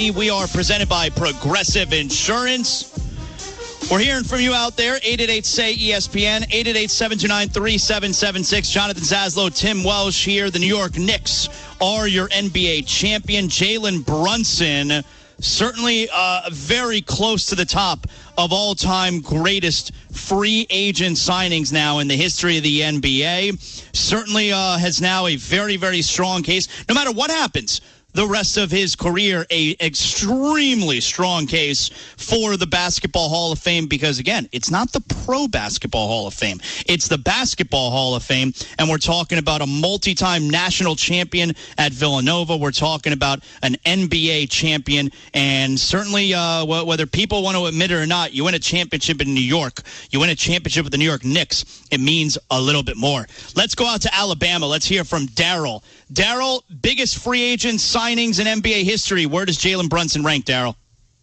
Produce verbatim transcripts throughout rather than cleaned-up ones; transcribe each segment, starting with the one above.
We are presented by Progressive Insurance. We're hearing from you out there. eight eight eight, S A Y, E S P N, eight eight eight, seven two nine, three seven seven six. Jonathan Zaslow, Tim Welsh here. The New York Knicks are your N B A champion. Jalen Brunson, certainly uh, very close to the top of all-time greatest free agent signings now in the history of the N B A. Certainly uh, has now a very, very strong case. No matter what happens the rest of his career, a extremely strong case for the Basketball Hall of Fame, because, again, it's not the Pro Basketball Hall of Fame. It's the Basketball Hall of Fame, and we're talking about a multi-time national champion at Villanova. We're talking about an N B A champion, and certainly uh, whether people want to admit it or not, you win a championship in New York, you win a championship with the New York Knicks, it means a little bit more. Let's go out to Alabama. Let's hear from Daryl. Daryl, biggest free agent signings in N B A history. Where does Jalen Brunson rank, Daryl?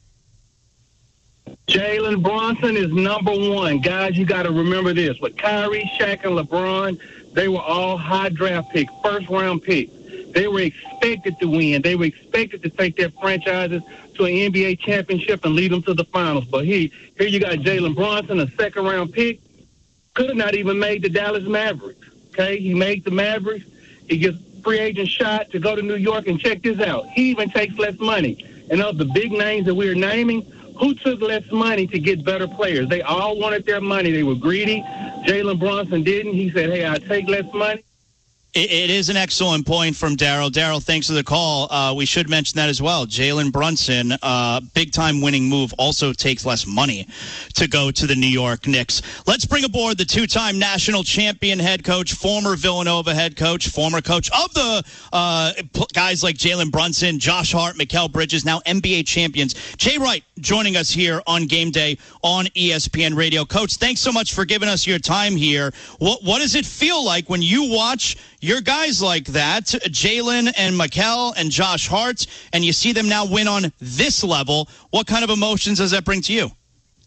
Jalen Brunson is number one. Guys, you got to remember this. With Kyrie, Shaq, and LeBron, they were all high draft picks, first-round picks. They were expected to win. They were expected to take their franchises to an N B A championship and lead them to the finals. But here, here you got Jalen Brunson, a second-round pick. Could have not even made the Dallas Mavericks. Okay, he made the Mavericks. He gets free agent shot to go to New York, and check this out. He even takes less money. And of the big names that we're naming, who took less money to get better players? They all wanted their money. They were greedy. Jalen Brunson didn't. He said, hey, I'll take less money. It, it is an excellent point from Daryl. Daryl, thanks for the call. Uh, we should mention that as well. Jalen Brunson, uh, big-time winning move, also takes less money to go to the New York Knicks. Let's bring aboard the two-time national champion head coach, former Villanova head coach, former coach of the uh, guys like Jalen Brunson, Josh Hart, Mikal Bridges, now N B A champions. Jay Wright joining us here on Game Day on E S P N Radio. Coach, thanks so much for giving us your time here. What, what does it feel like when you watch your guys like that, Jalen and Mikal and Josh Hart, and you see them now win on this level? What kind of emotions does that bring to you?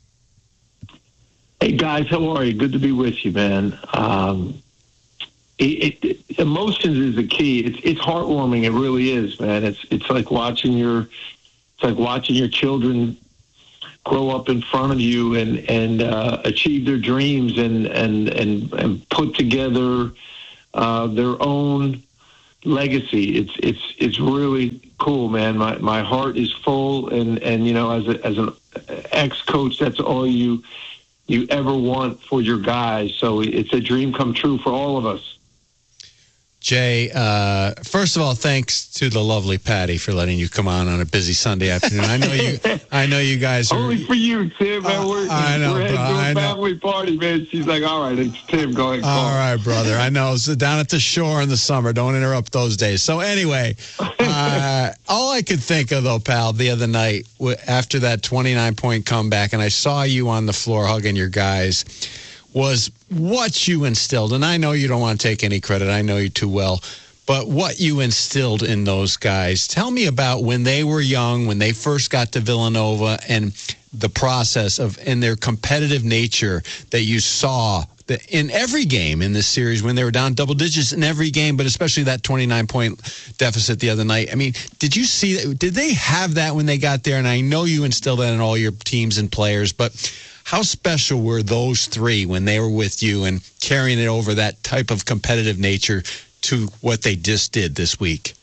Hey, guys, how are you? Good to be with you, man. Um, it, it, emotions is the key. It's it's heartwarming. It really is, man. It's it's like watching your it's like watching your children grow up in front of you and and uh, achieve their dreams and and and, and put together Uh, their own legacy. It's it's it's really cool, man. My my heart is full, and, and you know, as a, as an ex-coach, that's all you you ever want for your guys. So it's a dream come true for all of us. Jay, uh, first of all, thanks to the lovely Patty for letting you come on on a busy Sunday afternoon. I know you. I know you guys are only for you, Tim. Man. We're, I know, we're heading bro, to a I know. family party, man. She's like, "All right, it's Tim going." All right, brother. I know. So down at the shore in the summer. Don't interrupt those days. So anyway, uh, all I could think of though, pal, the other night after that twenty-nine point comeback, and I saw you on the floor hugging your guys, was what you instilled. And I know you don't want to take any credit. I know you too well. But what you instilled in those guys. Tell me about when they were young, when they first got to Villanova, and the process of, and their competitive nature that you saw that in every game in this series when they were down double digits in every game, but especially that twenty-nine point deficit the other night. I mean, did you see that? Did they have that when they got there? And I know you instilled that in all your teams and players, but how special were those three when they were with you and carrying it over, that type of competitive nature to what they just did this week?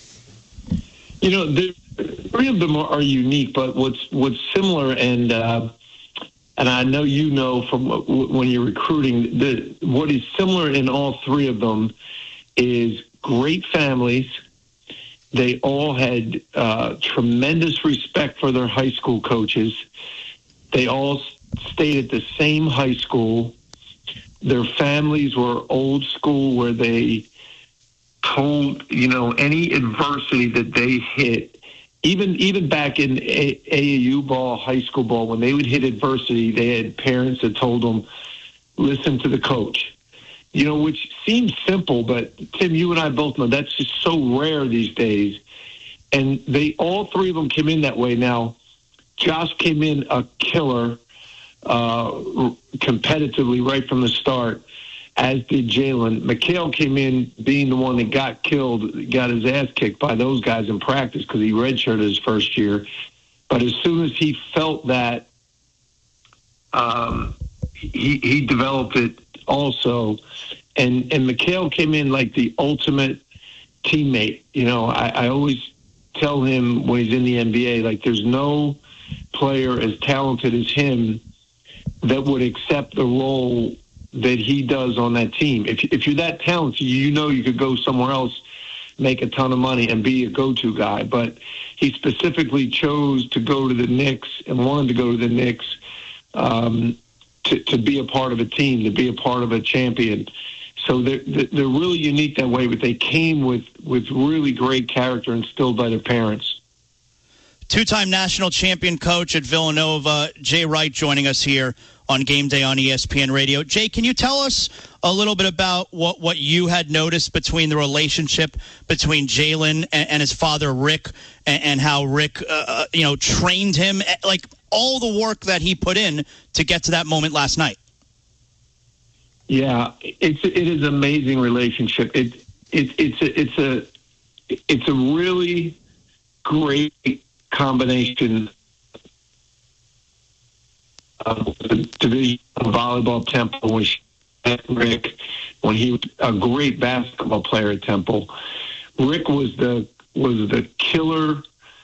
You know, the three of them are, are unique, but what's what's similar, and uh, and I know you know from when you're recruiting, the what is similar in all three of them is great families. They all had uh, tremendous respect for their high school coaches. They all stayed at the same high school. Their families were old school, where they told, you know, any adversity that they hit, even even back in A A U ball, high school ball, when they would hit adversity, they had parents that told them, listen to the coach. You know, which seems simple, but Tim, you and I both know that's just so rare these days. And they, all three of them came in that way. Now, Josh came in a killer, uh, competitively right from the start. as did Jalen. Mikal came in being the one that got killed, got his ass kicked by those guys in practice because he redshirted his first year. But as soon as he felt that, um, he he developed it also. And and Mikal came in like the ultimate teammate. You know, I, I always tell him when he's in the N B A, like there's no player as talented as him that would accept the role that he does on that team. If if you're that talented, you know you could go somewhere else, make a ton of money, and be a go-to guy. But he specifically chose to go to the Knicks and wanted to go to the Knicks um, to, to be a part of a team, to be a part of a champion. So they're, they're really unique that way, but they came with, with really great character instilled by their parents. Two-time national champion coach at Villanova, Jay Wright, joining us here on Game Day on E S P N Radio. Jay, can you tell us a little bit about what, what you had noticed between the relationship between Jalen and, and his father, Rick, and, and how Rick, uh, you know, trained him, like all the work that he put in to get to that moment last night? Yeah, it's it is an amazing relationship. It it it's a, it's a it's a really great combination of the division of volleyball Temple when she met Rick, when he was a great basketball player at Temple. Rick was the was the killer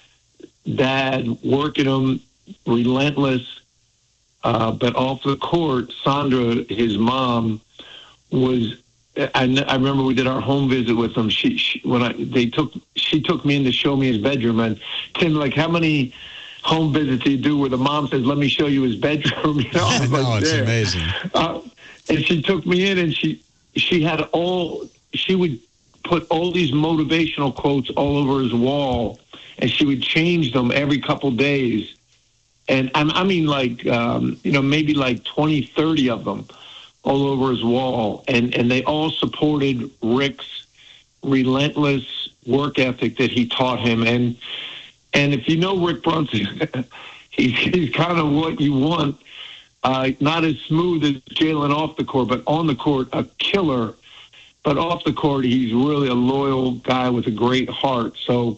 dad, working him, relentless. Uh, but off the court, Sandra, his mom, was. I, I remember we did our home visit with him. She, she when I they took she took me in to show me his bedroom. And Tim, like, how many home visits do you do where the mom says, "Let me show you his bedroom"? You know, I was no, like, it's there. amazing. Uh, and she took me in, and she she had all. She would put all these motivational quotes all over his wall, and she would change them every couple days. And I, I mean, like, um, you know, maybe like twenty, thirty of them all over his wall. And, and they all supported Rick's relentless work ethic that he taught him. And and if you know Rick Brunson, he's, he's kind of what you want. Uh, not as smooth as Jalen off the court, but on the court, a killer. But off the court, he's really a loyal guy with a great heart. So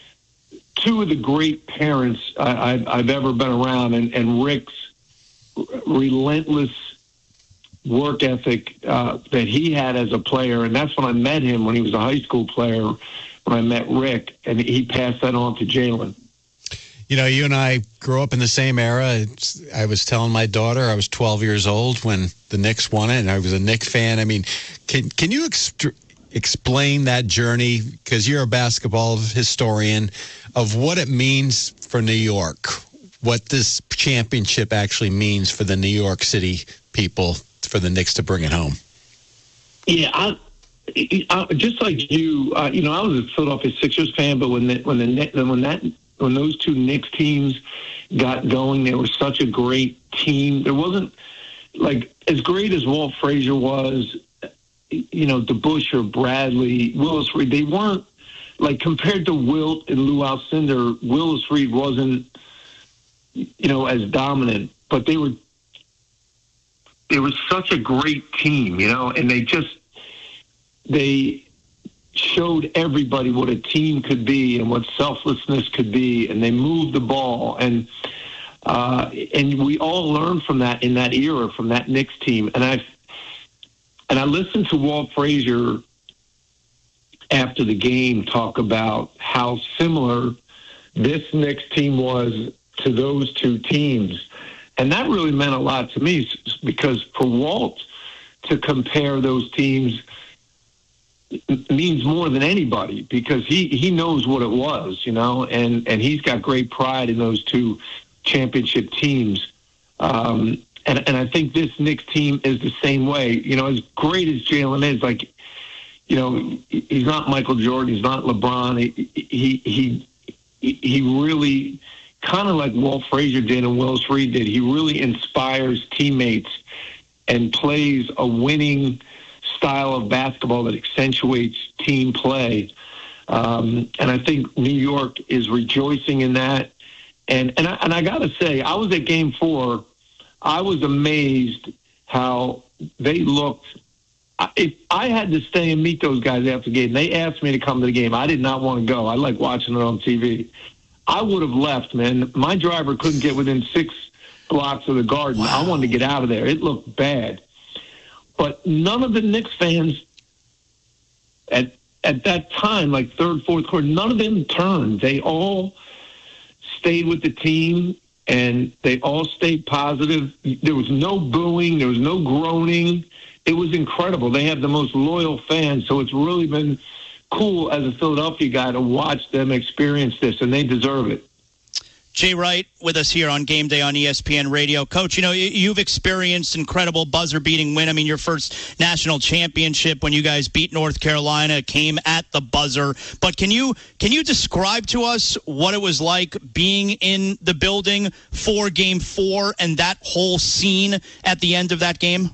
two of the great parents I, I've, I've ever been around, and, and Rick's relentless work ethic uh, that he had as a player. And that's when I met him, when he was a high school player, when I met Rick, and he passed that on to Jalen. You know, you and I grew up in the same era. It's, I was telling my daughter I was twelve years old when the Knicks won it, and I was a Knicks fan. I mean, can can you extra, explain that journey, because you're a basketball historian, of what it means for New York, what this championship actually means for the New York City people, for the Knicks to bring it home? Yeah, I, I, just like you, uh, you know, I was a Philadelphia Sixers fan, but when the, when the when that when those two Knicks teams got going, they were such a great team. There wasn't, like, as great as Walt Frazier was, you know, DeBusschere, Bradley, Willis Reed, they weren't, like, compared to Wilt and Lou Alcindor, Willis Reed wasn't, you know, as dominant, but they were, they were such a great team, you know, and they just, they showed everybody what a team could be and what selflessness could be, and they moved the ball, and uh, and we all learned from that in that era, from that Knicks team. And I and I listened to Walt Frazier after the game talk about how similar this Knicks team was to those two teams, and that really meant a lot to me, because for Walt to compare those teams means more than anybody, because he, he knows what it was, you know, and, and he's got great pride in those two championship teams. Um, and, and I think this Knicks team is the same way. You know, as great as Jalen is, like, you know, he's not Michael Jordan, he's not LeBron. He he he, he really, kind of like Walt Frazier did and Willis Reed did, he really inspires teammates and plays a winning style of basketball that accentuates team play. Um, and I think New York is rejoicing in that. And and I, and I got to say, I was at Game Four. I was amazed how they looked I, if I had to stay and meet those guys after the game, they asked me to come to the game. I did not want to go. I like watching it on T V. I would have left, man. My driver couldn't get within six blocks of the Garden. Wow. I wanted to get out of there. It looked bad. But none of the Knicks fans at at that time, like third, fourth quarter, none of them turned. They all stayed with the team, and they all stayed positive. There was no booing. There was no groaning. It was incredible. They have the most loyal fans, so it's really been cool as a Philadelphia guy to watch them experience this, and they deserve it. Jay Wright with us here on Game Day on E S P N Radio. Coach, you know, you've experienced incredible buzzer-beating win. I mean, your first national championship when you guys beat North Carolina came at the buzzer. But can you can you describe to us what it was like being in the building for Game four and that whole scene at the end of that game?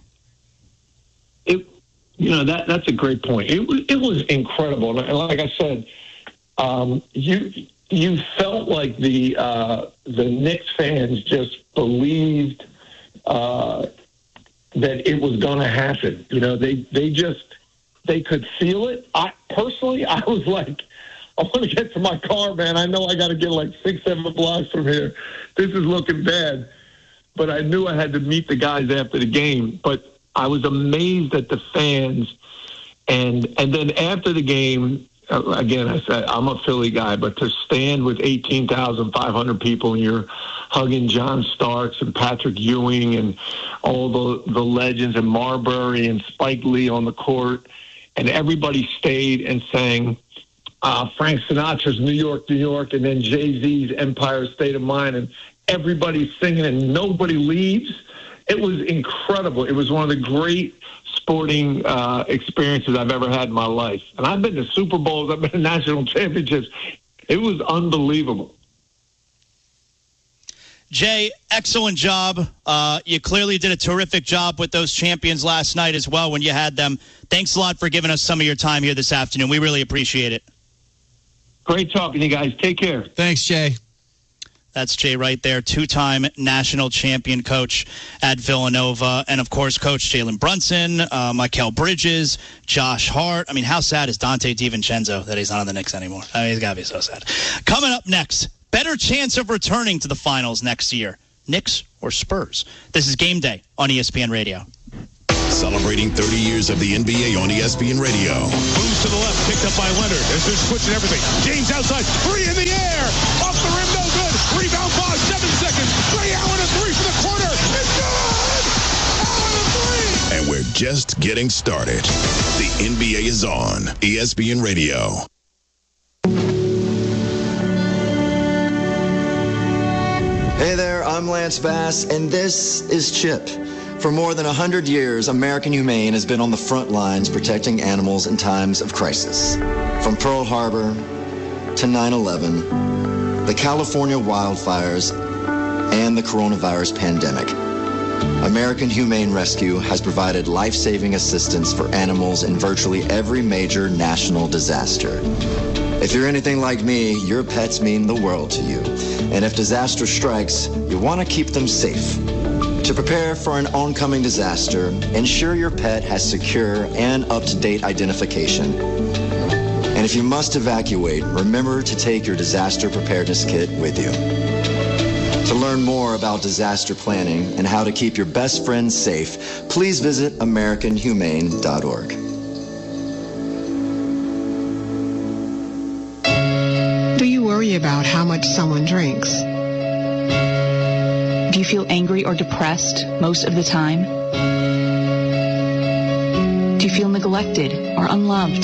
It, you know, that that's a great point. It was, it was incredible. And like I said, um, you... You felt like the uh, the Knicks fans just believed uh, that it was going to happen. You know, they they just they could feel it. I personally, I was like, I want to get to my car, man. I know I got to get like six, seven blocks from here. This is looking bad. But I knew I had to meet the guys after the game. But I was amazed at the fans, and and then after the game. Again, I said, I'm a Philly guy, but to stand with eighteen thousand five hundred people and you're hugging John Starks and Patrick Ewing and all the, the legends and Marbury and Spike Lee on the court, and everybody stayed and sang uh, Frank Sinatra's New York, New York, and then Jay-Z's Empire State of Mind, and everybody's singing and nobody leaves. It was incredible. It was one of the great sporting uh, experiences I've ever had in my life. And I've been to Super Bowls, I've been to national championships. It was unbelievable. Jay, excellent job. Uh, you clearly did a terrific job with those champions last night as well when you had them. Thanks a lot for giving us some of your time here this afternoon. We really appreciate it. Great talking to you guys. Take care. Thanks, Jay. That's Jay right there, two-time national champion coach at Villanova. And, of course, Coach Jalen Brunson, uh, Mikal Bridges, Josh Hart. I mean, how sad is Dante DiVincenzo that he's not on the Knicks anymore? I mean, he's got to be so sad. Coming up next, better chance of returning to the finals next year, Knicks or Spurs? This is Game Day on E S P N Radio. Celebrating thirty years of the N B A on E S P N Radio. Moves to the left, picked up by Leonard as they're switching everything. James outside, three in the air, off the rim, no good. Rebound, pause, seven seconds. Ray Allen a three for the corner. It's good! Allen a three! And we're just getting started. The N B A is on E S P N Radio. Hey there, I'm Lance Bass, and this is Chip. For more than one hundred years, American Humane has been on the front lines protecting animals in times of crisis. From Pearl Harbor to nine eleven, the California wildfires, and the coronavirus pandemic, American Humane Rescue has provided life-saving assistance for animals in virtually every major national disaster. If you're anything like me, your pets mean the world to you. And if disaster strikes, you want to keep them safe. To prepare for an oncoming disaster, ensure your pet has secure and up-to-date identification. And if you must evacuate, remember to take your disaster preparedness kit with you. To learn more about disaster planning and how to keep your best friends safe, please visit american humane dot org. Do you worry about how much someone drinks? Do you feel angry or depressed most of the time? Do you feel neglected or unloved?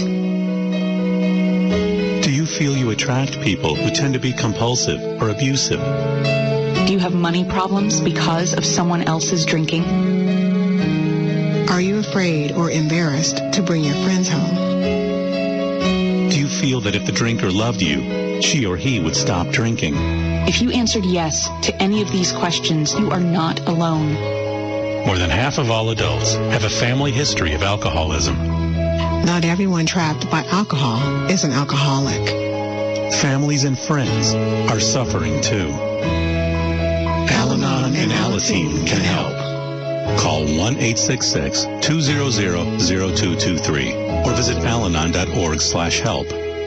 Do you feel you attract people who tend to be compulsive or abusive? Do you have money problems because of someone else's drinking? Are you afraid or embarrassed to bring your friends home? Do you feel that if the drinker loved you, she or he would stop drinking? If you answered yes to any of these questions, you are not alone. More than half of all adults have a family history of alcoholism. Not everyone trapped by alcohol is an alcoholic. Families and friends are suffering too. Al-Anon and Alateen can help. Call one eight six six, two hundred, zero two two three or visit al-anon.org slash help.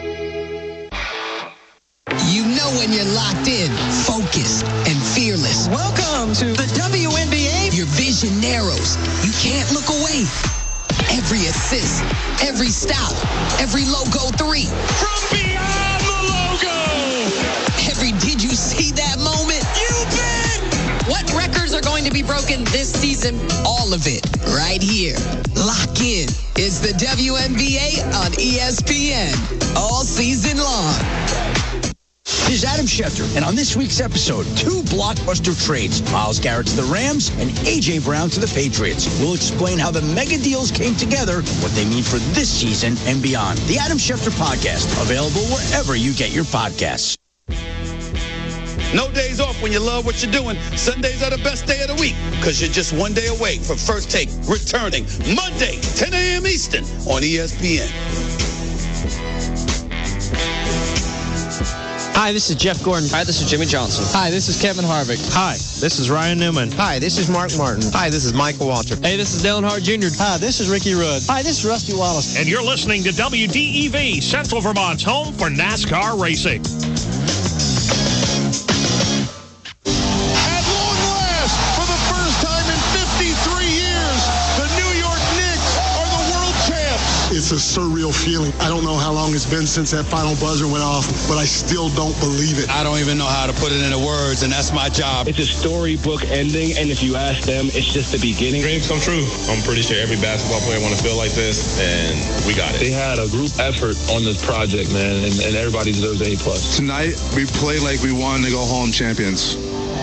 You know when you're locked in, focused, and fearless. Welcome to the W N B A. Your vision narrows. You can't look away. Every assist, every stop, every logo three. From beyond the logo. Every did you see that moment? You bet. What records are going to be broken this season? All of it right here. Lock in. It's the W N B A on E S P N all season long. This is Adam Schefter, and on this week's episode, two blockbuster trades. Myles Garrett to the Rams and A J. Brown to the Patriots. We'll explain how the mega deals came together, what they mean for this season and beyond. The Adam Schefter Podcast, available wherever you get your podcasts. No days off when you love what you're doing. Sundays are the best day of the week because you're just one day away from First Take returning Monday, ten a.m. Eastern on E S P N. Hi, this is Jeff Gordon. Hi, this is Jimmy Johnson. Hi, this is Kevin Harvick. Hi, this is Ryan Newman. Hi, this is Mark Martin. Hi, this is Michael Waltrip. Hey, this is Dale Hart Junior Hi, this is Ricky Rudd. Hi, this is Rusty Wallace. And you're listening to W D E V, Central Vermont's home for NASCAR racing. At long last, for the first time in fifty-three years, the New York Knicks are the world champs. It's a surreal feeling. I don't know how long it's been since that final buzzer went off, but I still don't believe it. I don't even know how to put it into words, and that's my job. It's a storybook ending, and if you ask them, it's just the beginning. Dreams come true. I'm pretty sure every basketball player want to feel like this, and we got it. They had a group effort on this project, man, and, and everybody deserves an A plus. Tonight, we played like we wanted to go home champions.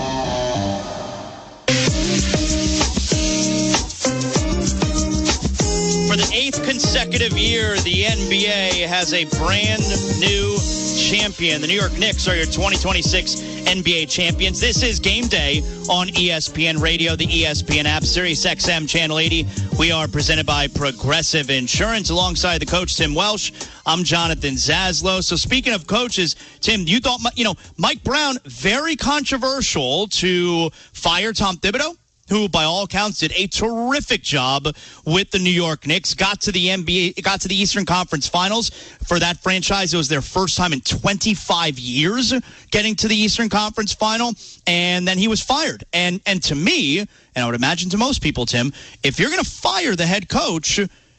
For the eighth consecutive year, the N B A has a brand new champion. The New York Knicks are your twenty twenty-six N B A champions. This is Game Day on E S P N Radio, the E S P N app, Sirius X M Channel eighty. We are presented by Progressive Insurance alongside the coach, Tim Welsh. I'm Jonathan Zaslow. So speaking of coaches, Tim, you thought, you know, Mike Brown, very controversial to fire Tom Thibodeau, who, by all accounts, did a terrific job with the New York Knicks. Got to the N B A, got to the Eastern Conference Finals for that franchise. It was their first time in twenty-five years getting to the Eastern Conference Final, and then he was fired. And and to me, and I would imagine to most people, Tim, if you're going to fire the head coach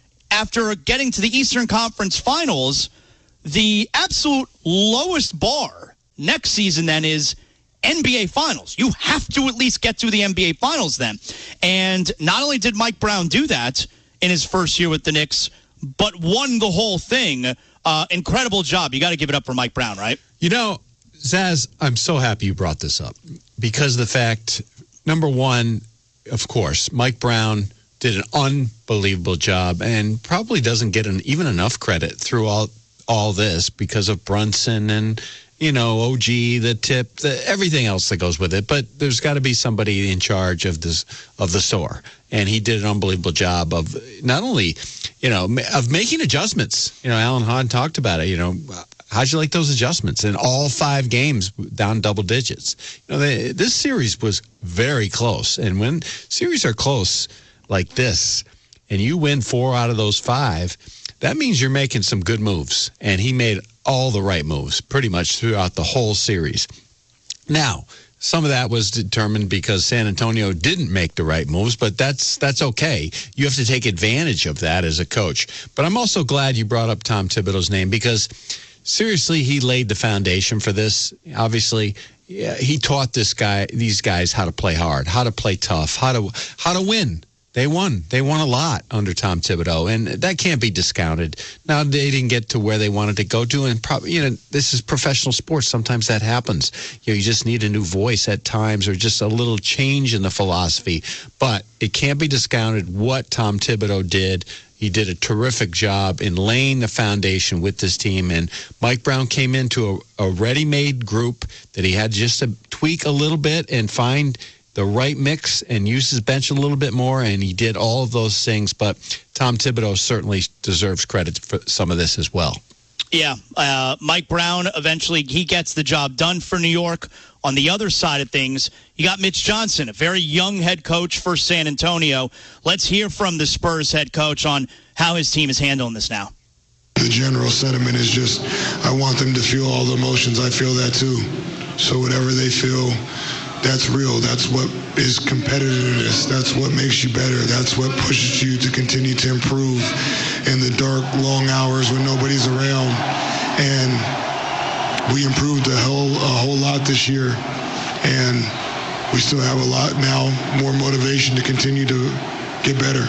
after getting to the Eastern Conference Finals, the absolute lowest bar next season then is N B A Finals. You have to at least get to the N B A Finals then. And not only did Mike Brown do that in his first year with the Knicks, but won the whole thing. Uh, incredible job. You got to give it up for Mike Brown, right? You know, Zaz, I'm so happy you brought this up because the fact, number one, of course, Mike Brown did an unbelievable job and probably doesn't get an, even enough credit through all, all this because of Brunson and you know, O G, the tip, the, everything else that goes with it. But there's got to be somebody in charge of this of the store, and he did an unbelievable job of not only, you know, of making adjustments. You know, Alan Hahn talked about it. You know, how'd you like those adjustments in all five games down double digits? You know, they, this series was very close, and when series are close like this, and you win four out of those five, that means you're making some good moves, and he made all the right moves pretty much throughout the whole series. Now, some of that was determined because San Antonio didn't make the right moves, but that's that's okay. You have to take advantage of that as a coach. But I'm also glad you brought up Tom Thibodeau's name because, seriously, he laid the foundation for this. Obviously, yeah, he taught this guy, these guys how to play hard, how to play tough, how to how to win. They won. They won a lot under Tom Thibodeau, and that can't be discounted. Now, they didn't get to where they wanted to go to, and probably, you know, this is professional sports. Sometimes that happens. You know, you just need a new voice at times or just a little change in the philosophy. But it can't be discounted what Tom Thibodeau did. He did a terrific job in laying the foundation with this team, and Mike Brown came into a, a ready-made group that he had just to tweak a little bit and find the right mix and use his bench a little bit more, and he did all of those things. But Tom Thibodeau certainly deserves credit for some of this as well. Yeah, uh, Mike Brown, eventually he gets the job done for New York. On the other side of things, you got Mitch Johnson, a very young head coach for San Antonio. Let's hear from the Spurs head coach on how his team is handling this now. The general sentiment is just, I want them to feel all the emotions. I feel that too. So whatever they feel, that's real. That's what is competitiveness. That's what makes you better. That's what pushes you to continue to improve in the dark, long hours when nobody's around. And we improved a whole, a whole lot this year. And we still have a lot now, more motivation to continue to get better.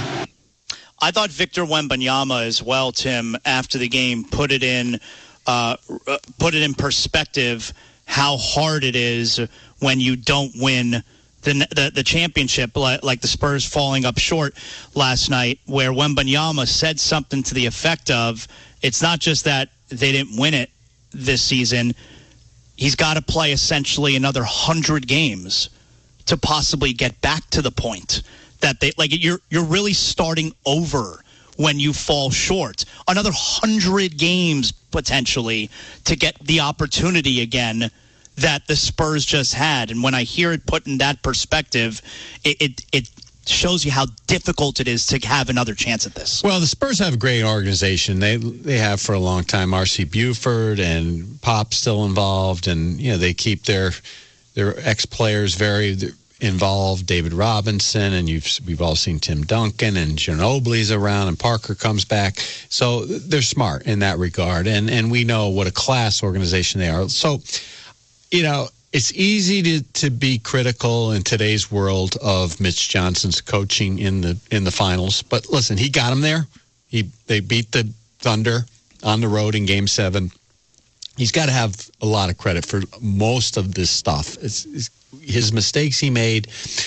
I thought Victor Wembanyama as well, Tim, after the game, put it in, uh, put it in perspective how hard it is when you don't win the the, the championship, like, like the Spurs falling up short last night, where Wembanyama said something to the effect of, it's not just that they didn't win it this season, he's got to play essentially another one hundred games to possibly get back to the point that they, like, you're you're really starting over when you fall short. Another one hundred games potentially to get the opportunity again that the Spurs just had. And when I hear it put in that perspective, it, it it shows you how difficult it is to have another chance at this. Well, the Spurs have a great organization. They they have for a long time. R C Buford and Pop still involved, and you know they keep their their ex-players very involved. David Robinson, and you've we've all seen Tim Duncan, and Ginobili's around, and Parker comes back. So they're smart in that regard, and and we know what a class organization they are. So, you know, it's easy to, to be critical in today's world of Mitch Johnson's coaching in the in the finals. But listen, he got them there. He they beat the Thunder on the road in Game Seven. He's got to have a lot of credit for most of this stuff. It's, it's his mistakes he made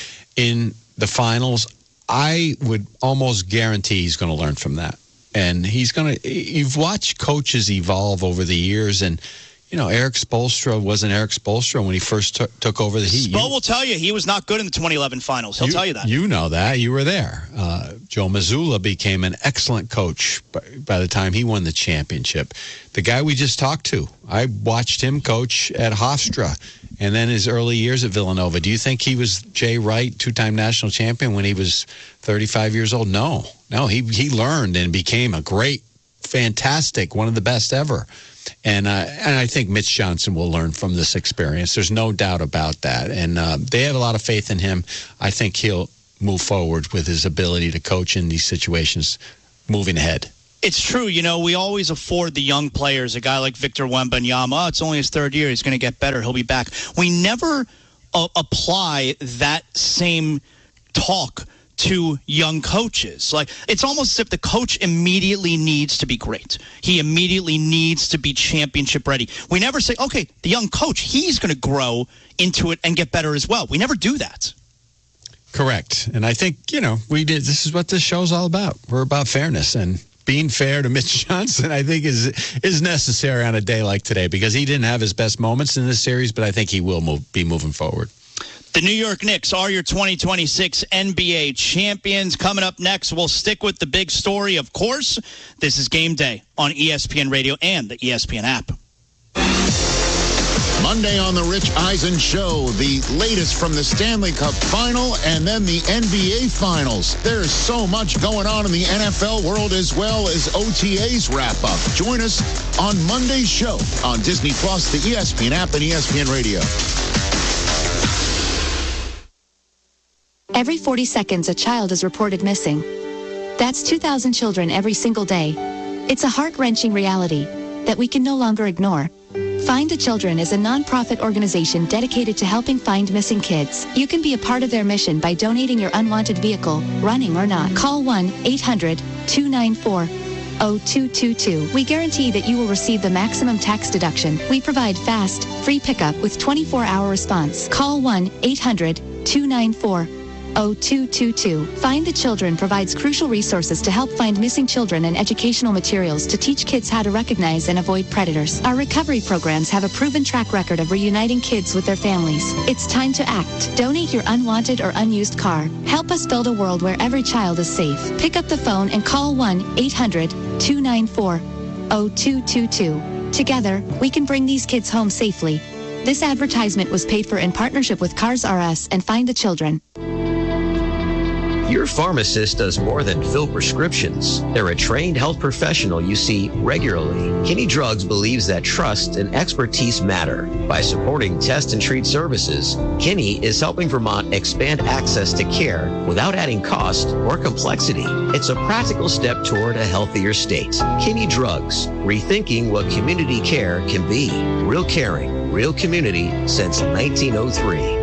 in the finals. I would almost guarantee he's going to learn from that. And he's going to. You've watched coaches evolve over the years, and you know, Eric Spoelstra wasn't Eric Spoelstra when he first t- took over the Heat. Spo will tell you he was not good in the twenty eleven finals. He'll you, tell you that. You know that. You were there. Uh, Joe Mazzulla became an excellent coach by, by the time he won the championship. The guy we just talked to, I watched him coach at Hofstra and then his early years at Villanova. Do you think he was Jay Wright, two-time national champion, when he was thirty-five years old? No. No, he, he learned and became a great, fantastic, one of the best ever. And uh, and I think Mitch Johnson will learn from this experience. There's no doubt about that. And uh, they have a lot of faith in him. I think he'll move forward with his ability to coach in these situations moving ahead. It's true. You know, we always afford the young players, a guy like Victor Wembanyama. Oh, it's only his third year. He's going to get better. He'll be back. We never uh, apply that same talk to young coaches. Like, it's almost as if the coach immediately needs to be great. He immediately needs to be championship ready. We never say, okay, the young coach, he's going to grow into it and get better as well. We never do that. Correct. And I think, you know, we did. This is what this show's all about. We're about fairness, and being fair to Mitch Johnson, I think, is is necessary on a day like today, because he didn't have his best moments in this series, but I think he will move, be moving forward. The New York Knicks are your twenty twenty-six N B A champions. Coming up next, we'll stick with the big story, of course. This is Game Day on E S P N Radio and the E S P N app. Monday on the Rich Eisen Show, the latest from the Stanley Cup Final and then the N B A Finals. There's so much going on in the N F L world, as well as O T As wrap up. Join us on Monday's show on Disney Plus, the E S P N app, and E S P N Radio. Every forty seconds, a child is reported missing. That's two thousand children every single day. It's a heart-wrenching reality that we can no longer ignore. Find the Children is a nonprofit organization dedicated to helping find missing kids. You can be a part of their mission by donating your unwanted vehicle, running or not. Call one eight hundred two nine four oh two two two. We guarantee that you will receive the maximum tax deduction. We provide fast, free pickup with twenty-four hour response. Call one eight hundred two nine four oh two two two. Find the Children provides crucial resources to help find missing children and educational materials to teach kids how to recognize and avoid predators. Our recovery programs have a proven track record of reuniting kids with their families. It's time to act. Donate your unwanted or unused car. Help us build a world where every child is safe. Pick up the phone and call one eight hundred two nine four oh two two two. Together, we can bring these kids home safely. This advertisement was paid for in partnership with Cars R Us and Find the Children. Your pharmacist does more than fill prescriptions. They're a trained health professional you see regularly. Kinney Drugs believes that trust and expertise matter. By supporting test and treat services, Kinney is helping Vermont expand access to care without adding cost or complexity. It's a practical step toward a healthier state. Kinney Drugs, rethinking what community care can be. Real caring, real community since nineteen oh three.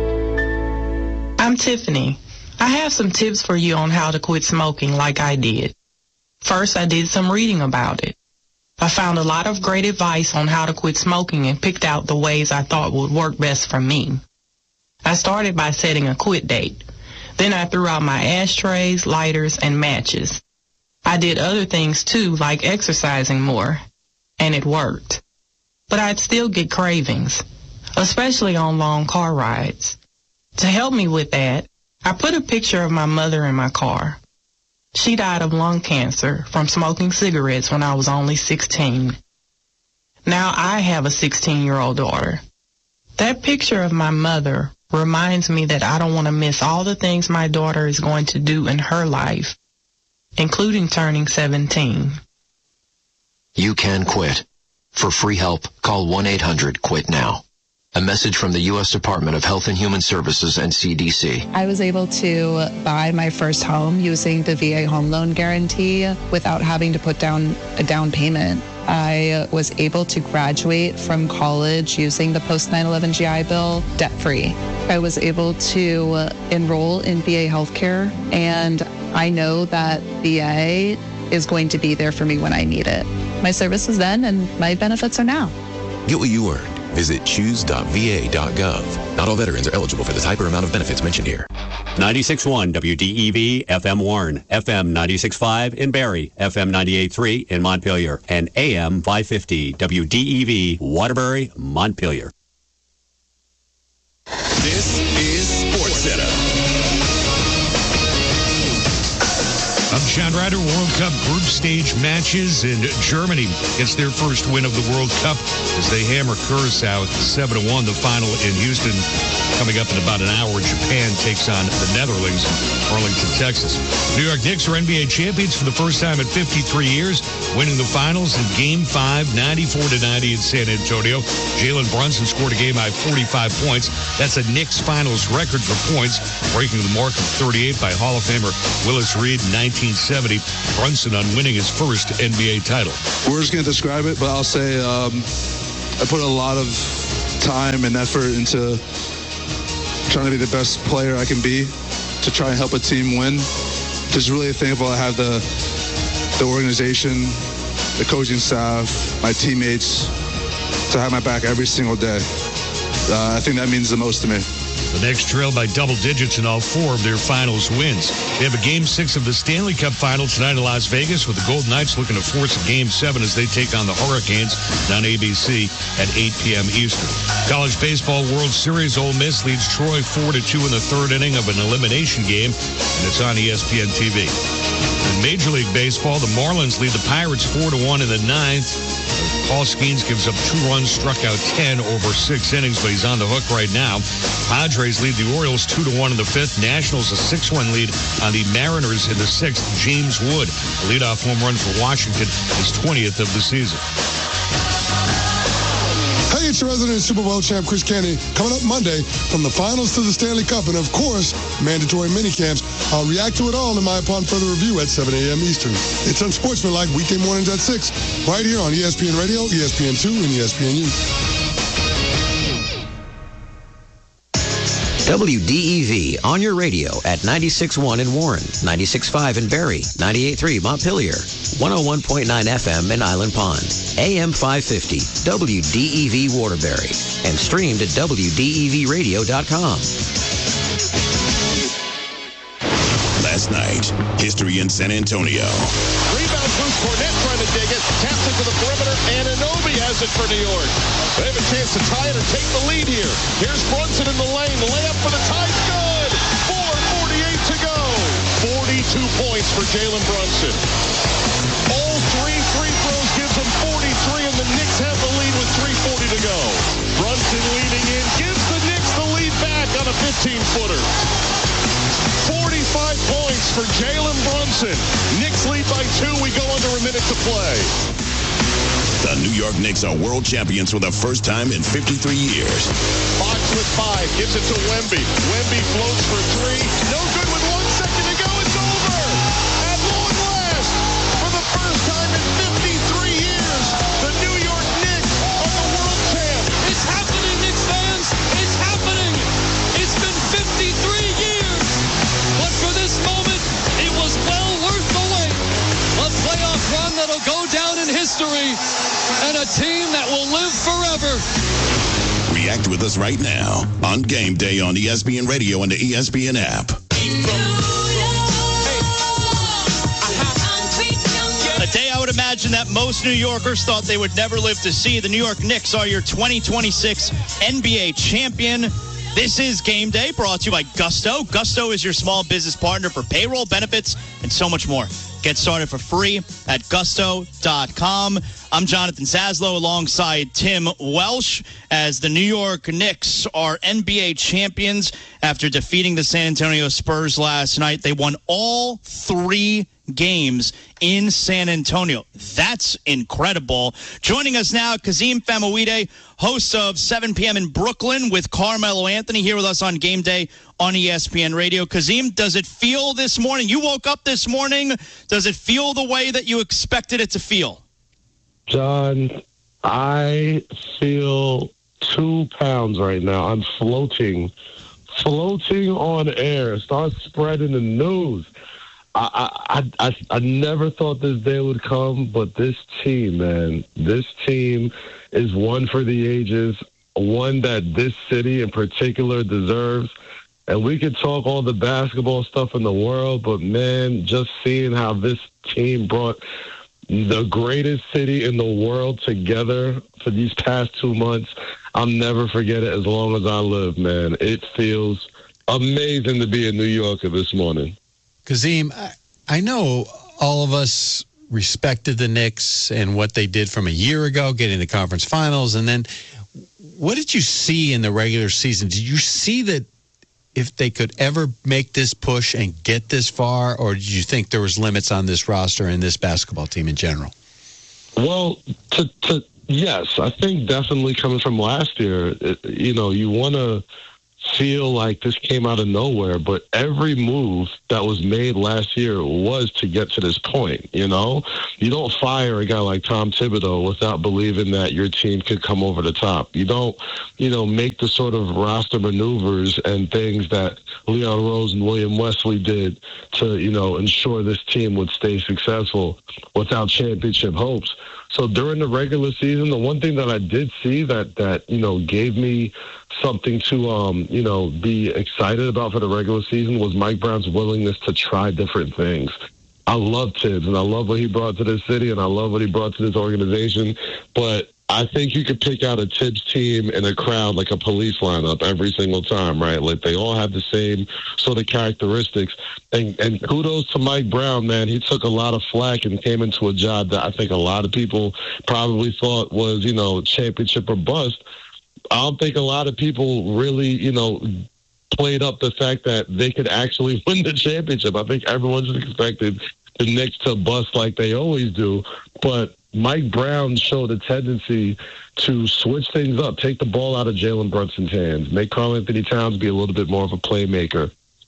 I'm Tiffany. I have some tips for you on how to quit smoking like I did. First, I did some reading about it. I found a lot of great advice on how to quit smoking and picked out the ways I thought would work best for me. I started by setting a quit date. Then I threw out my ashtrays, lighters, and matches. I did other things too, like exercising more, and it worked. But I'd still get cravings, especially on long car rides. To help me with that, I put a picture of my mother in my car. She died of lung cancer from smoking cigarettes when I was only sixteen. Now I have a sixteen-year-old daughter. That picture of my mother reminds me that I don't want to miss all the things my daughter is going to do in her life, including turning seventeen. You can quit. For free help, call one eight hundred quit now. A message from the U S Department of Health and Human Services and C D C. I was able to buy my first home using the V A home loan guarantee without having to put down a down payment. I was able to graduate from college using the post nine eleven G I Bill debt-free. I was able to enroll in V A healthcare, and I know that V A is going to be there for me when I need it. My services then and my benefits are now. Get what you earned. Visit choose dot v a dot gov. Not all veterans are eligible for the type or amount of benefits mentioned here. ninety-six point one W D E V, F M Warren, F M ninety-six point five in Barrie, F M ninety-eight point three in Montpelier, and A M five fifty W D E V, Waterbury, Montpelier. This is SportsCenter. I'm John Ryder. World Cup group stage matches in Germany gets their first win of the World Cup as they hammer Curacao seven to one. The final in Houston coming up in about an hour. Japan takes on the Netherlands in Arlington, Texas. New York Knicks are N B A champions for the first time in fifty-three years, winning the finals in Game five, ninety-four to ninety in San Antonio. Jalen Brunson scored a game-high forty-five points. That's a Knicks finals record for points, breaking the mark of thirty-eight by Hall of Famer Willis Reed in nineteen seventy. Brunson on winning his first N B A title. Words can't describe it, but I'll say um, I put a lot of time and effort into trying to be the best player I can be to try and help a team win. Just really thankful I have the the organization, the coaching staff, my teammates to have my back every single day. Uh, I think that means the most to me. The Knicks trail by double digits in all four of their finals wins. They have a Game six of the Stanley Cup Final tonight in Las Vegas, with the Golden Knights looking to force a Game seven as they take on the Hurricanes on A B C at eight p.m. Eastern. College Baseball World Series, Ole Miss leads Troy four to two in the third inning of an elimination game, and it's on E S P N T V. In Major League Baseball, the Marlins lead the Pirates four to one in the ninth. Paul Skeens gives up two runs, struck out ten over six innings, but he's on the hook right now. Padres lead the Orioles two to one in the fifth. Nationals a six one lead on the Mariners in the sixth. James Wood, a leadoff home run for Washington, his twentieth of the season. Hey, it's your resident Super Bowl champ, Chris Canty, coming up Monday from the finals to the Stanley Cup and, of course, mandatory minicamps. I'll react to it all in my Upon Further Review at seven a.m. Eastern. It's Unsportsmanlike weekday mornings at six, right here on E S P N Radio, E S P N two, and E S P N U. W D E V on your radio at ninety-six point one in Warren, ninety-six point five in Barrie, ninety-eight point three Montpelier, one oh one point nine F M in Island Pond, A M five fifty, W D E V Waterbury, and streamed at W D E V radio dot com. Last night, history in San Antonio. Rebound, Bruce Cornett trying to dig it. Taps it to the perimeter. Anunoby has it for New York. They have a chance to tie it or take the lead here. Here's Brunson in the lane. The layup for the tie. Good. four forty-eight to go. forty-two points for Jalen Brunson. All three free throws gives them forty-three, and the Knicks have the lead with three forty to go. Brunson leading in, gives the Knicks the lead back on a fifteen-footer. forty-five points for Jalen Brunson. Knicks lead by two. We go under a minute to play. The New York Knicks are world champions for the first time in fifty-three years. Fox with five, gives it to Wemby. Wemby floats for three. No good with one second to go. It's over. At long last, for the first time in fifty-three years, the New York Knicks are the world champ. It's happening, Knicks fans. It's happening. It's been fifty-three years. But for this moment, it was well worth the wait. A playoff run that'll go down in history, and a team that will live forever. React with us right now on Game Day on E S P N Radio and the E S P N app. A day I would imagine that most New Yorkers thought they would never live to see. The New York Knicks are your twenty twenty-six N B A champion. This is Game Day, brought to you by Gusto. Gusto is your small business partner for payroll, benefits, and so much more. Get started for free at gusto dot com. I'm Jonathan Zaslow alongside Tim Welsh as the New York Knicks are N B A champions after defeating the San Antonio Spurs last night. They won all three games in San Antonio. That's incredible. Joining us now, Kazim Famouide, host of seven p.m. in Brooklyn with Carmelo Anthony, here with us on Game Day on E S P N Radio. Kazim, does it feel this morning? You woke up this morning. Does it feel the way that you expected it to feel? John, I feel two pounds right now. I'm floating, floating on air. Start spreading the news. I, I, I, I never thought this day would come, but this team, man, this team is one for the ages, one that this city in particular deserves. And we could talk all the basketball stuff in the world, but, man, just seeing how this team brought the greatest city in the world together for these past two months, I'll never forget it as long as I live, man. It feels amazing to be a New Yorker this morning. Kazim, I, I know all of us respected the Knicks and what they did from a year ago, getting the conference finals. And then what did you see in the regular season? Did you see that if they could ever make this push and get this far, or did you think there was limits on this roster and this basketball team in general? Well, to, to yes, I think definitely coming from last year, it, you know, you want to feel like this came out of nowhere, but every move that was made last year was to get to this point, you know? You don't fire a guy like Tom Thibodeau without believing that your team could come over the top. You don't, you know, make the sort of roster maneuvers and things that Leon Rose and William Wesley did to, you know, ensure this team would stay successful without championship hopes. So during the regular season, the one thing that I did see that, that you know, gave me something to, um, you know, be excited about for the regular season was Mike Brown's willingness to try different things. I love Tibbs, and I love what he brought to this city, and I love what he brought to this organization. But I think you could pick out a Tibbs team in a crowd like a police lineup every single time, right? Like they all have the same sort of characteristics. And, and kudos to Mike Brown, man. He took a lot of flack and came into a job that I think a lot of people probably thought was, you know, championship or bust. I don't think a lot of people really, you know, played up the fact that they could actually win the championship. I think everyone just expected the Knicks to bust like they always do. But Mike Brown showed a tendency to switch things up, take the ball out of Jalen Brunson's hands, make Karl-Anthony Towns be a little bit more of a playmaker,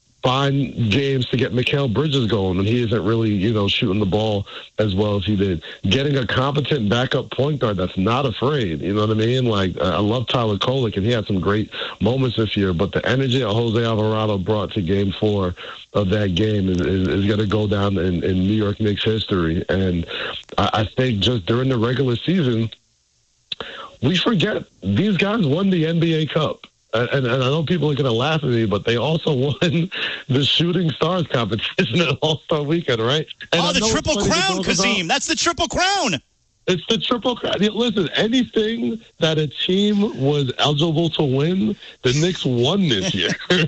find games to get Mikal Bridges going when he isn't really, you know, shooting the ball as well as he did. Getting a competent backup point guard that's not afraid, you know what I mean? Like, I love Tyler Kolek, and he had some great moments this year, but the energy that Jose Alvarado brought to game four of that game is, is, is going to go down in, in New York Knicks history. And I, I think just during the regular season, we forget these guys won the N B A Cup. And, and I know people are going to laugh at me, but they also won the Shooting Stars competition at All-Star Weekend, right? And oh, the Triple Crown, Kazim. That's the Triple Crown. It's the triple crown. Listen, anything that a team was eligible to win, the Knicks won this year.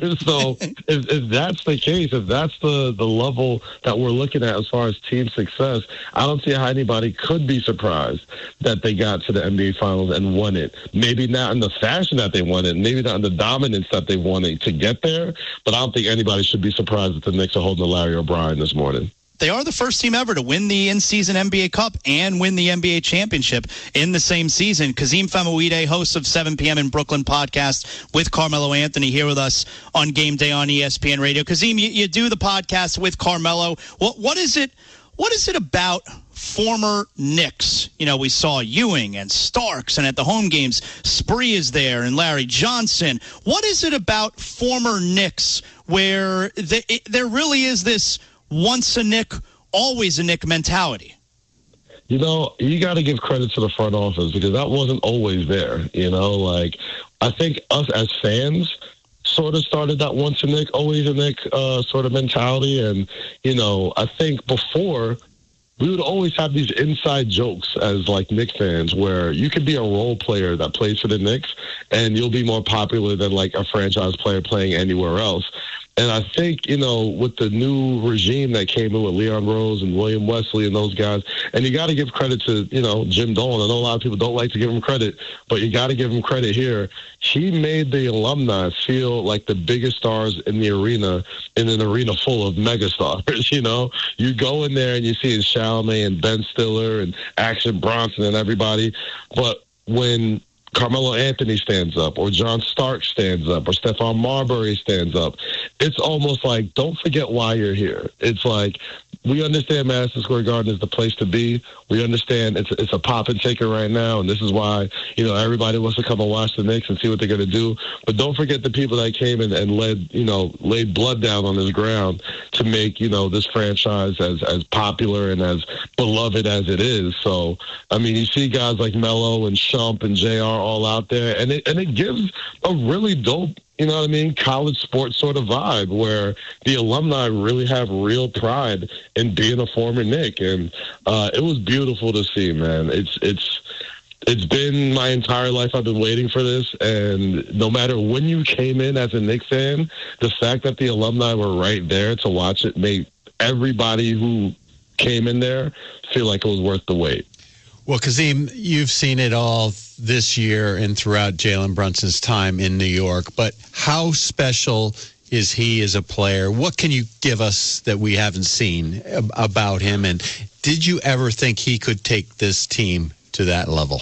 So if, if that's the case, if that's the, the level that we're looking at as far as team success, I don't see how anybody could be surprised that they got to the N B A Finals and won it. Maybe not in the fashion that they won it, maybe not in the dominance that they won it to get there, but I don't think anybody should be surprised that the Knicks are holding the Larry O'Brien this morning. They are the first team ever to win the in-season N B A Cup and win the N B A championship in the same season. Kazim Famouide, host of seven p.m. in Brooklyn podcast with Carmelo Anthony, here with us on Game Day on E S P N Radio. Kazim, you, you do the podcast with Carmelo. What what is it? What is it about former Knicks? You know, we saw Ewing and Starks, and at the home games, Spree is there and Larry Johnson. What is it about former Knicks where the, it, there really is this once a Knick, always a Knick mentality? You know, you got to give credit to the front office because that wasn't always there. You know, like I think us as fans sort of started that once a Knick, always a Knick uh, sort of mentality. And, you know, I think before we would always have these inside jokes as like Knicks fans where you could be a role player that plays for the Knicks and you'll be more popular than like a franchise player playing anywhere else. And I think, you know, with the new regime that came in with Leon Rose and William Wesley and those guys, and you got to give credit to, you know, Jim Dolan. I know a lot of people don't like to give him credit, but you got to give him credit here. He made the alumni feel like the biggest stars in the arena, in an arena full of megastars, you know. You go in there and you see Chalamet and Ben Stiller and Action Bronson and everybody, but when Carmelo Anthony stands up, or John Stark stands up, or Stephon Marbury stands up, it's almost like, don't forget why you're here. It's like, we understand Madison Square Garden is the place to be. We understand it's it's a pop and taker right now, and this is why, you know, everybody wants to come and watch the Knicks and see what they're going to do. But don't forget the people that came in and led, you know, laid blood down on this ground to make, you know, this franchise as as popular and as beloved as it is. So, I mean, you see guys like Melo and Shump and J R all out there, and it and it gives a really dope, you know what I mean, college sports sort of vibe where the alumni really have real pride in being a former Knick. And uh, it was beautiful to see, man. It's it's it's been my entire life I've been waiting for this. And no matter when you came in as a Knicks fan, the fact that the alumni were right there to watch it made everybody who came in there feel like it was worth the wait. Well, Kazim, you've seen it all this year and throughout Jalen Brunson's time in New York, but how special is he as a player? What can you give us that we haven't seen about him? And did you ever think he could take this team to that level?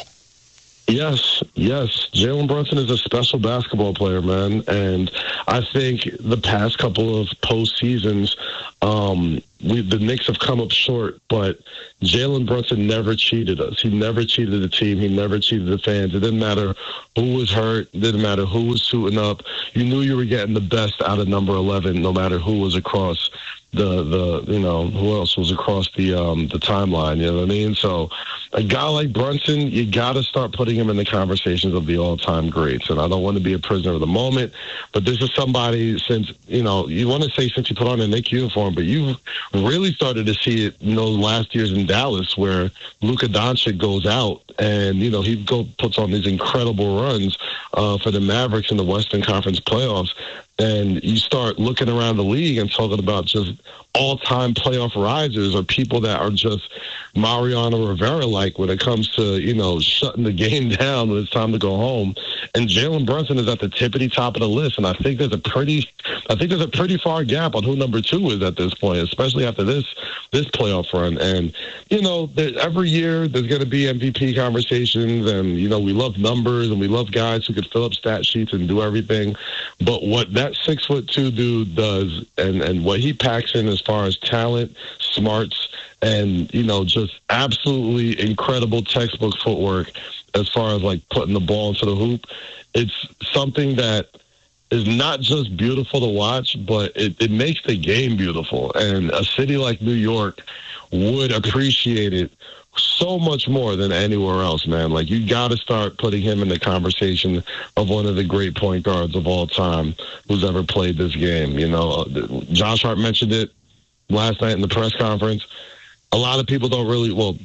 Yes, yes. Jalen Brunson is a special basketball player, man. And I think the past couple of postseasons, um, we, the Knicks have come up short, but Jalen Brunson never cheated us. He never cheated the team. He never cheated the fans. It didn't matter who was hurt. It didn't matter who was suiting up. You knew you were getting the best out of number eleven, no matter who was across the, the you know, who else was across the um, the timeline, you know what I mean? So a guy like Brunson, you got to start putting him in the conversations of the all-time greats. And I don't want to be a prisoner of the moment, but this is somebody since, you know, you want to say since he put on a Knicks uniform, but you've really started to see it in those last years in Dallas where Luka Doncic goes out and, you know, he go puts on these incredible runs uh, for the Mavericks in the Western Conference playoffs. And you start looking around the league and talking about just all-time playoff risers or people that are just Mariano Rivera-like when it comes to, you know, shutting the game down when it's time to go home. And Jalen Brunson is at the tippity top of the list. And I think there's a pretty, I think there's a pretty far gap on who number two is at this point, especially after this this playoff run. And, you know, there, every year there's going to be M V P conversations, and, you know, we love numbers and we love guys who could fill up stat sheets and do everything. But what that six foot two dude does and, and what he packs in as far as talent, smarts, and, you know, just absolutely incredible textbook footwork as far as, like, putting the ball into the hoop, it's something that is not just beautiful to watch, but it, it makes the game beautiful. And a city like New York would appreciate it so much more than anywhere else, man. Like, you got to start putting him in the conversation of one of the great point guards of all time who's ever played this game. You know, Josh Hart mentioned it last night in the press conference. A lot of people don't really, well,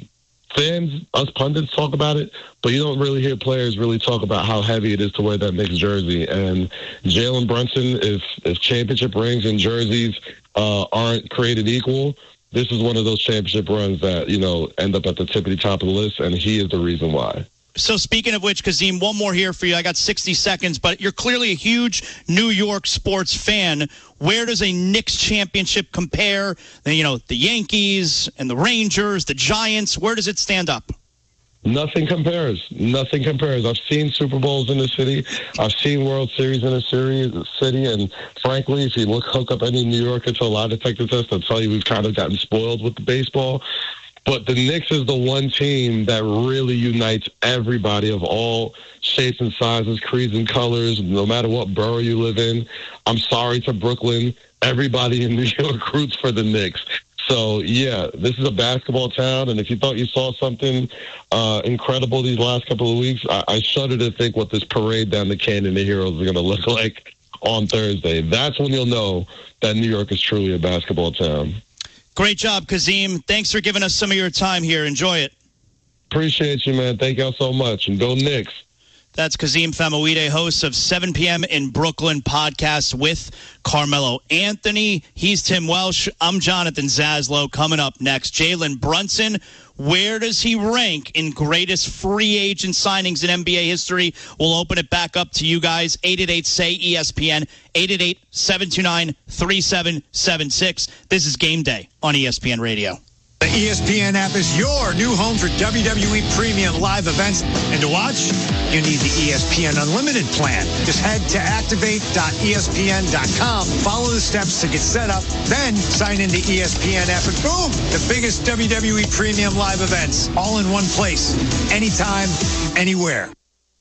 fans, us pundits talk about it, but you don't really hear players really talk about how heavy it is to wear that Knicks jersey. And Jalen Brunson, if if championship rings and jerseys uh, aren't created equal, this is one of those championship runs that, you know, end up at the tippity top of the list, and he is the reason why. So speaking of which, Kazim, one more here for you. I got sixty seconds, but you're clearly a huge New York sports fan. Where does a Knicks championship compare? You know, the Yankees and the Rangers, the Giants, where does it stand up? Nothing compares. Nothing compares. I've seen Super Bowls in the city. I've seen World Series in the city. And frankly, if you look, hook up any New Yorker to a lie detector test, they'll tell you we've kind of gotten spoiled with the baseball. But the Knicks is the one team that really unites everybody of all shapes and sizes, creeds and colors, no matter what borough you live in. I'm sorry to Brooklyn. Everybody in New York roots for the Knicks. So, yeah, this is a basketball town, and if you thought you saw something uh, incredible these last couple of weeks, I, I shudder to think what this parade down the Canyon of Heroes is going to look like on Thursday. That's when you'll know that New York is truly a basketball town. Great job, Kazim. Thanks for giving us some of your time here. Enjoy it. Appreciate you, man. Thank y'all so much, and go Knicks. That's Kazim Famouide, host of seven p.m. in Brooklyn podcast with Carmelo Anthony. He's Tim Welsh. I'm Jonathan Zaslow. Coming up next, Jalen Brunson. Where does he rank in greatest free agent signings in N B A history? We'll open it back up to you guys. eight eight eight, S A Y, E S P N, eight eight eight, seven two nine, three seven seven six. This is Game Day on E S P N Radio. The E S P N app is your new home for W W E Premium live events. And to watch, you need the E S P N Unlimited plan. Just head to activate dot E S P N dot com, follow the steps to get set up, then sign into E S P N app, and boom, the biggest W W E Premium live events, all in one place, anytime, anywhere.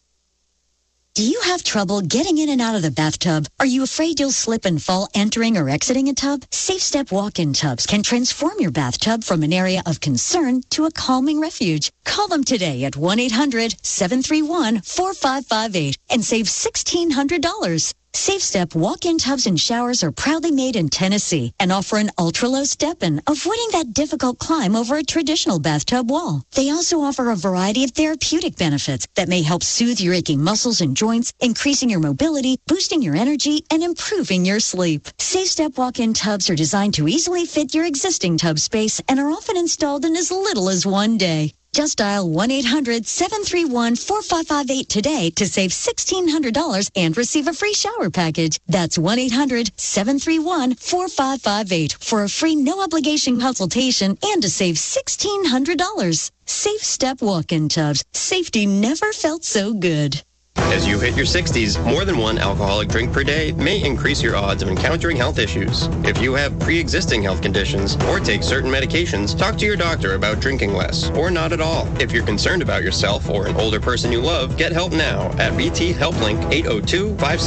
Do you have trouble getting in and out of the bathtub? Are you afraid you'll slip and fall entering or exiting a tub? Safe Step walk-in tubs can transform your bathtub from an area of concern to a calming refuge. Call them today at one eight hundred, seven three one, four five five eight and save sixteen hundred dollars. Safe Step walk-in tubs and showers are proudly made in Tennessee and offer an ultra-low step-in, avoiding that difficult climb over a traditional bathtub wall. They also offer a variety of therapeutic benefits that may help soothe your aching muscles and joints, increasing your mobility, boosting your energy, and improving your sleep. Safe Step walk-in tubs are designed to easily fit your existing tub space and are often installed in as little as one day. Just dial one eight hundred, seven three one, four five five eight today to save sixteen hundred dollars and receive a free shower package. That's one eight hundred, seven three one, four five five eight for a free no-obligation consultation and to save sixteen hundred dollars. Safe Step walk-in tubs. Safety never felt so good. As you hit your sixties, more than one alcoholic drink per day may increase your odds of encountering health issues. If you have pre-existing health conditions or take certain medications, talk to your doctor about drinking less or not at all. If you're concerned about yourself or an older person you love, get help now at B T HelpLink eight oh two, five